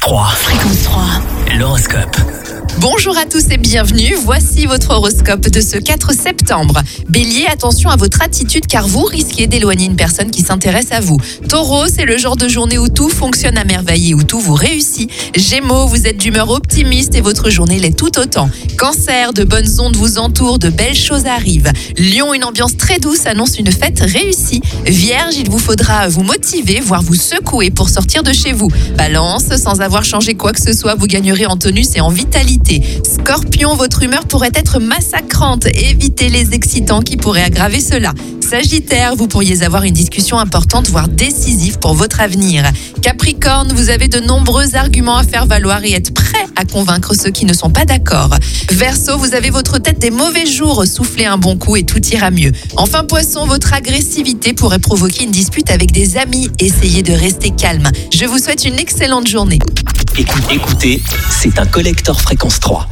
3. Fréquence 3. L'horoscope. Bonjour à tous et bienvenue, voici votre horoscope de ce 4 septembre. Bélier, attention à votre attitude car vous risquez d'éloigner une personne qui s'intéresse à vous. Taureau, c'est le genre de journée où tout fonctionne à merveille et où tout vous réussit. Gémeaux, vous êtes d'humeur optimiste et votre journée l'est tout autant. Cancer, de bonnes ondes vous entourent, de belles choses arrivent. Lion, une ambiance très douce annonce une fête réussie. Vierge, il vous faudra vous motiver, voire vous secouer pour sortir de chez vous. Balance, sans avoir changé quoi que ce soit, vous gagnerez en tonus et en vitalité. Scorpion, votre humeur pourrait être massacrante. Évitez les excitants qui pourraient aggraver cela. Sagittaire, vous pourriez avoir une discussion importante, voire décisive pour votre avenir. Capricorne, vous avez de nombreux arguments à faire valoir et êtes prêt à convaincre ceux qui ne sont pas d'accord. Verseau, vous avez votre tête des mauvais jours, soufflez un bon coup et tout ira mieux. Enfin Poisson, votre agressivité pourrait provoquer une dispute avec des amis. Essayez de rester calme. Je vous souhaite une excellente journée. Écoutez, c'est un collector Fréquence 3.